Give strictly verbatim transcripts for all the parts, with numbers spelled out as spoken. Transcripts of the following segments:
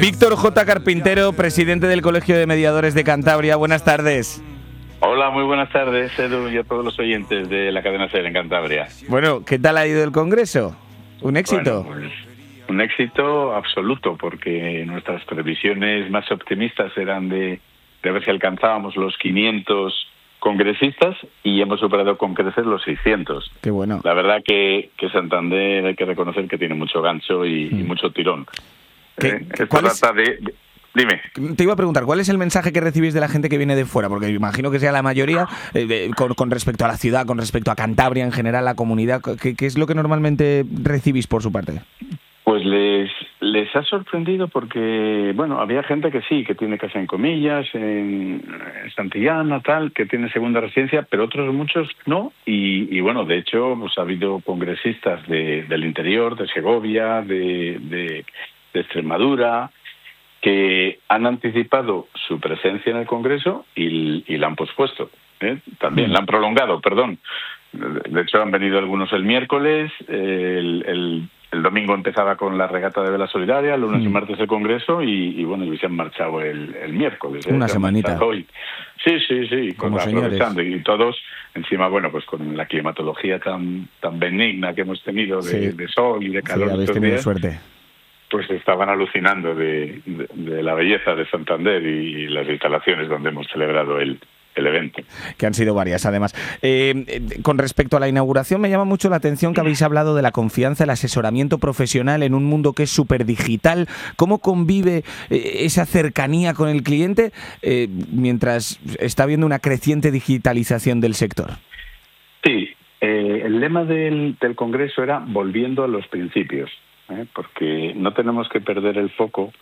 Víctor J. Carpintero, presidente del Colegio de Mediadores de Cantabria. Buenas tardes. Hola, muy buenas tardes, Edu, y a todos los oyentes de la cadena SER en Cantabria. Bueno, ¿qué tal ha ido el Congreso? ¿Un éxito? Bueno, pues, un éxito absoluto, porque nuestras previsiones más optimistas eran de, de ver si alcanzábamos los quinientos congresistas y hemos superado con creces los seiscientos. Qué bueno. La verdad que, que Santander hay que reconocer que tiene mucho gancho y, mm. y mucho tirón. ¿Qué, eh, qué, esto ¿cuál trata es? de, de... Dime. Te iba a preguntar, ¿cuál es el mensaje que recibís de la gente que viene de fuera? Porque imagino que sea la mayoría, eh, de, con, con respecto a la ciudad, con respecto a Cantabria en general, la comunidad. ¿Qué, qué es lo que normalmente recibís por su parte? Pues les les ha sorprendido porque, bueno, había gente que sí, que tiene casa en Comillas, en, en Santillana, tal, que tiene segunda residencia, pero otros muchos no. Y, y bueno, de hecho, pues ha habido congresistas de, del interior, de Segovia, de, de, de Extremadura, que han anticipado su presencia en el Congreso y, y la han pospuesto. ¿eh? También mm. la han prolongado, perdón. De hecho, han venido algunos el miércoles, el, el, el domingo empezaba con la regata de vela solidaria, el lunes mm. y martes el Congreso y, y bueno, y se han marchado el, el miércoles. ¿eh? Una semanita. Hoy. Sí, sí, sí, como con, aprovechando. Y todos, encima, bueno, pues con la climatología tan tan benigna que hemos tenido de, sí. de sol y de calor. Sí, habéis tenido días, suerte. Pues estaban alucinando de, de, de la belleza de Santander y las instalaciones donde hemos celebrado el, el evento. Que han sido varias, además. Eh, con respecto a la inauguración, me llama mucho la atención que habéis hablado de la confianza, el asesoramiento profesional en un mundo que es súper digital. ¿Cómo convive eh, esa cercanía con el cliente eh, mientras está habiendo una creciente digitalización del sector? Sí, eh, el lema del, del Congreso era volviendo a los principios. ¿eh? Porque no tenemos que perder el foco.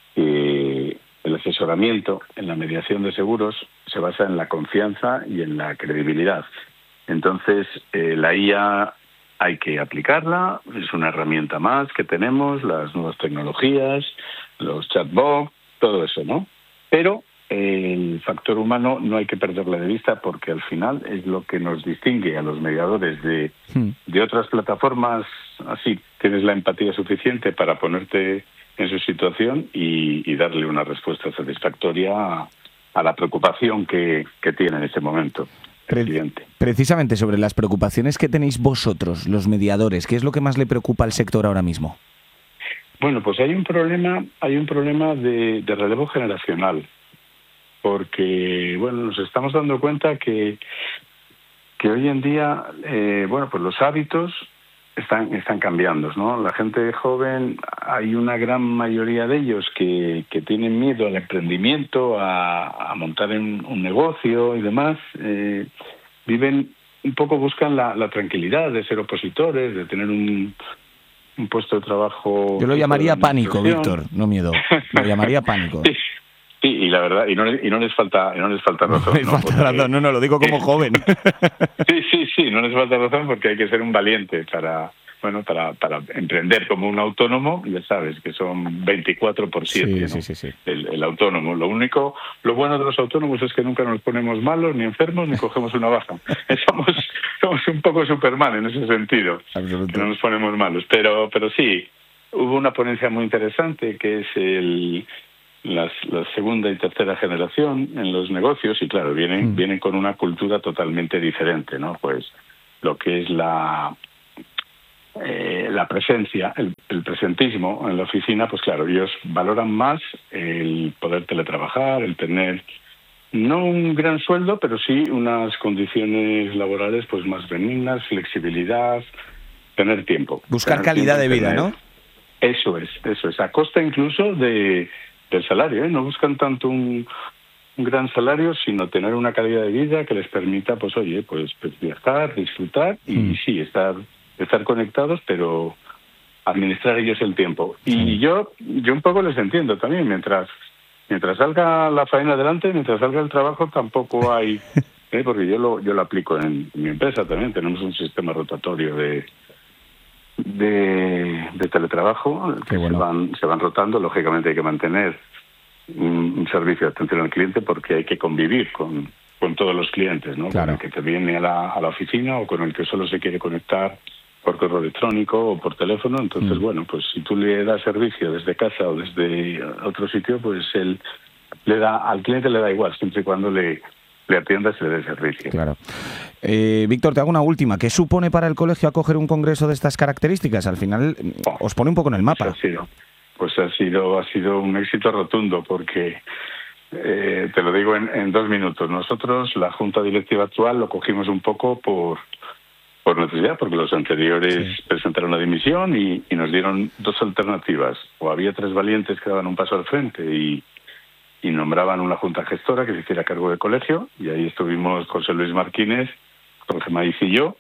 Eh, el asesoramiento en la mediación de seguros se basa en la confianza y en la credibilidad. Entonces, eh, la I A hay que aplicarla, es una herramienta más que tenemos, las nuevas tecnologías, los chatbots, todo eso, ¿no? Pero eh, el factor humano no hay que perderle de vista porque al final es lo que nos distingue a los mediadores de, hmm. de otras plataformas. Así tienes la empatía suficiente para ponerte en su situación y, y darle una respuesta satisfactoria a, a la preocupación que, que tiene en ese momento el Pre- cliente. Precisamente sobre las preocupaciones que tenéis vosotros, los mediadores, ¿qué es lo que más le preocupa al sector ahora mismo? Bueno, pues hay un problema, hay un problema de, de relevo generacional, porque bueno, nos estamos dando cuenta que que hoy en día, eh, bueno, pues los hábitos Están, están cambiando, ¿no? La gente joven, hay una gran mayoría de ellos que, que tienen miedo al emprendimiento, a, a montar un, un negocio y demás. Eh, viven, un poco buscan la, la tranquilidad de ser opositores, de tener un, un puesto de trabajo. Yo lo llamaría pánico, Víctor, no miedo. Lo llamaría pánico. Sí. Sí, y la verdad, y no, y no les falta, y no les falta razón. No les falta ¿no? Porque, razón, no, no, lo digo como joven. Sí, sí, sí, no les falta razón porque hay que ser un valiente para, bueno, para, para emprender como un autónomo, ya sabes, que son veinticuatro por siete, sí, ¿no? sí, sí, sí. El, el autónomo. Lo único, lo bueno de los autónomos es que nunca nos ponemos malos, ni enfermos, ni cogemos una baja. Somos, somos un poco Superman en ese sentido, Absoluto. Que no nos ponemos malos. Pero, pero sí, hubo una ponencia muy interesante que es el Las, la segunda y tercera generación en los negocios y claro, vienen, mm. vienen con una cultura totalmente diferente, ¿no? Pues lo que es la eh, la presencia, el, el presentismo en la oficina, pues claro, ellos valoran más el poder teletrabajar, el tener no un gran sueldo, pero sí unas condiciones laborales pues más benignas, flexibilidad, tener tiempo. Buscar tener calidad tiempo, de vida, tener... ¿no? Eso es, eso es, a costa incluso de del salario, ¿eh? No buscan tanto un, un gran salario, sino tener una calidad de vida que les permita, pues oye, pues, pues viajar, disfrutar y mm. sí, estar estar conectados, pero administrar ellos el tiempo. Y sí. yo yo un poco les entiendo también, mientras mientras salga la faena adelante, mientras salga el trabajo, tampoco hay, ¿eh? Porque yo lo yo lo aplico en, en mi empresa también, tenemos un sistema rotatorio de De, de teletrabajo que bueno. se van se van rotando. Lógicamente hay que mantener un, un servicio de atención al cliente porque hay que convivir con, con todos los clientes, ¿no? Claro. Con el que te viene a la, a la oficina o con el que solo se quiere conectar por correo electrónico o por teléfono. Entonces, mm. bueno, pues si tú le das servicio desde casa o desde otro sitio, pues él le da al cliente le da igual, siempre y cuando le, le atiendas y le dé servicio. Claro. Eh, Víctor, te hago una última. ¿Qué supone para el colegio acoger un congreso de estas características? Al final oh, os pone un poco en el mapa. Pues ha sido, pues ha sido, ha sido un éxito rotundo porque, eh, te lo digo en, en dos minutos, nosotros, la Junta Directiva actual, lo cogimos un poco por... por necesidad, porque los anteriores sí. presentaron la dimisión y, y nos dieron dos alternativas. O había tres valientes que daban un paso al frente y, y nombraban una junta gestora que se hiciera cargo del colegio, y ahí estuvimos José Luis Martínez, Jorge Maíz y yo.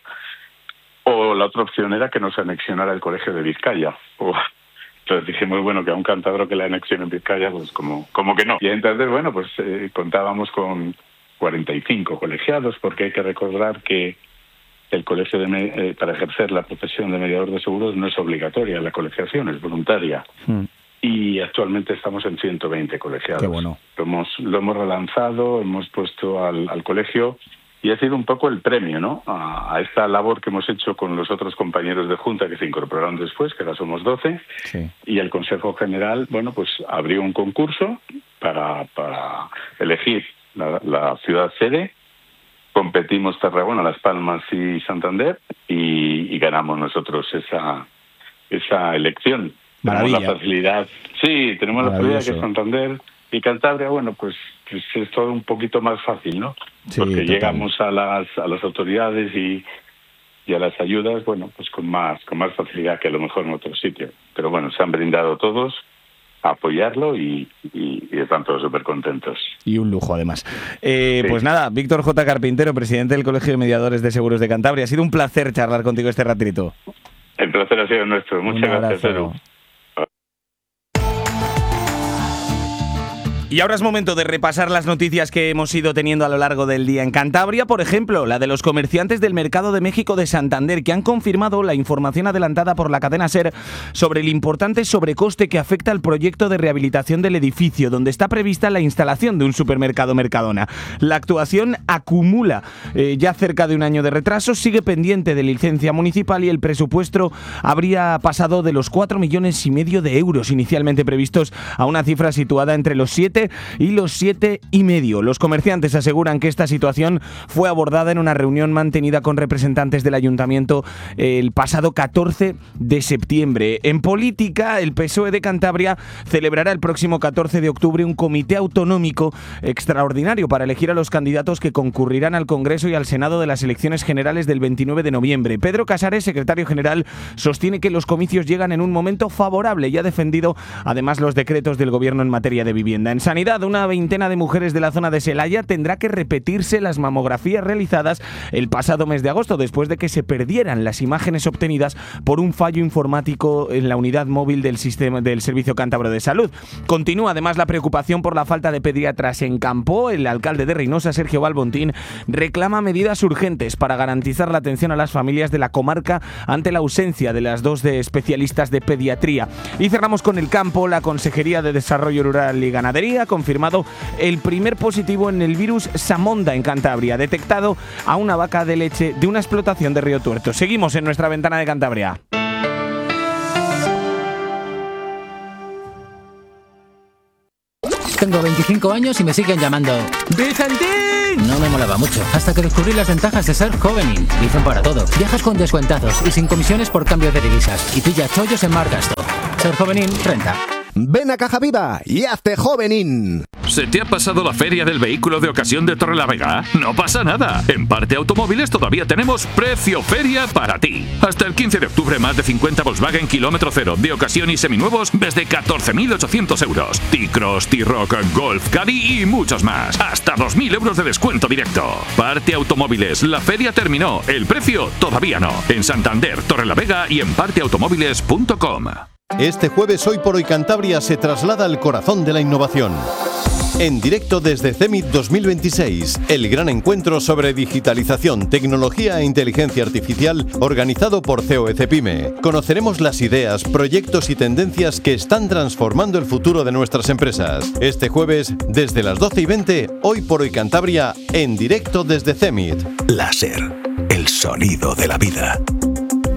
O la otra opción era que nos anexionara el colegio de Vizcaya. O, entonces dijimos, bueno, que a un cántabro que la anexione en Vizcaya, pues como, como que no. Y entonces, bueno, pues eh, contábamos con cuarenta y cinco colegiados, porque hay que recordar que el colegio de, eh, para ejercer la profesión de mediador de seguros no es obligatoria, la colegiación es voluntaria. Mm. Y actualmente estamos en ciento veinte colegiados. Qué bueno. Lo hemos, lo hemos relanzado, hemos puesto al, al colegio y ha sido un poco el premio, ¿no?, a, a esta labor que hemos hecho con los otros compañeros de Junta que se incorporaron después, que ahora somos doce. Sí. Y el Consejo General, bueno, pues abrió un concurso para, para elegir la, la ciudad sede. Competimos Tarragona, Las Palmas y Santander y, y ganamos nosotros esa esa elección. Maravilla. Tenemos la facilidad, sí, tenemos la facilidad que Santander y Cantabria, bueno, pues, pues es todo un poquito más fácil, ¿no? Sí, porque total. Llegamos a las a las autoridades y, y a las ayudas, bueno, pues con más con más facilidad que a lo mejor en otro sitio. Pero bueno, se han brindado todos a apoyarlo y, y, y están todos súper contentos. Y un lujo, además. Eh, sí. Pues nada, Víctor J. Carpintero, presidente del Colegio de Mediadores de Seguros de Cantabria. Ha sido un placer charlar contigo este ratito. El placer ha sido nuestro. Muchas gracias, Edu. Y ahora es momento de repasar las noticias que hemos ido teniendo a lo largo del día en Cantabria. Por ejemplo, la de los comerciantes del Mercado de México de Santander, que han confirmado la información adelantada por la cadena SER sobre el importante sobrecoste que afecta al proyecto de rehabilitación del edificio, donde está prevista la instalación de un supermercado Mercadona. La actuación acumula eh, ya cerca de un año de retraso, sigue pendiente de licencia municipal y el presupuesto habría pasado de los cuatro millones y medio de euros inicialmente previstos a una cifra situada entre los siete y los siete y medio. Los comerciantes aseguran que esta situación fue abordada en una reunión mantenida con representantes del ayuntamiento el pasado catorce de septiembre. En política, el P S O E de Cantabria celebrará el próximo catorce de octubre un comité autonómico extraordinario para elegir a los candidatos que concurrirán al Congreso y al Senado de las elecciones generales del veintinueve de noviembre. Pedro Casares, secretario general, sostiene que los comicios llegan en un momento favorable y ha defendido además los decretos del gobierno en materia de vivienda. En Sanidad, una veintena de mujeres de la zona de Celaya tendrá que repetirse las mamografías realizadas el pasado mes de agosto, después de que se perdieran las imágenes obtenidas por un fallo informático en la unidad móvil del sistema del Servicio Cántabro de Salud. Continúa además la preocupación por la falta de pediatras en Campo. El alcalde de Reynosa, Sergio Balbontín, reclama medidas urgentes para garantizar la atención a las familias de la comarca ante la ausencia de las dos de especialistas de pediatría. Y cerramos con el campo. La Consejería de Desarrollo Rural y Ganadería ha confirmado el primer positivo en el virus Samonda en Cantabria, detectado a una vaca de leche de una explotación de Río Tuerto. Seguimos en nuestra ventana de Cantabria. Tengo veinticinco años y me siguen llamando ¡Vicentín! No me molaba mucho, hasta que descubrí las ventajas de ser Jovenin. Dicen para todo. Viajas con descuentados y sin comisiones por cambio de divisas. Y pilla chollos en Margasto. Ser Jovenin renta. Ven a Caja Viva y hazte Jovenin. ¿Se te ha pasado la feria del vehículo de ocasión de Torrelavega? No pasa nada. En Parte Automóviles todavía tenemos precio feria para ti. Hasta el quince de octubre, más de cincuenta Volkswagen kilómetro cero de ocasión y seminuevos desde catorce mil ochocientos euros. T-Cross, T-Rock, Golf, Caddy y muchos más. Hasta dos mil euros de descuento directo. Parte Automóviles, la feria terminó. El precio todavía no. En Santander, Torrelavega y en parte automóviles punto com. Este jueves Hoy por Hoy Cantabria se traslada al corazón de la innovación. En directo desde CEMIT dos mil veintiséis, el gran encuentro sobre digitalización, tecnología e inteligencia artificial organizado por C O E CEPIME. Conoceremos las ideas, proyectos y tendencias que están transformando el futuro de nuestras empresas. Este jueves, desde las doce y veinte, Hoy por Hoy Cantabria, en directo desde CEMIT. Láser, el sonido de la vida.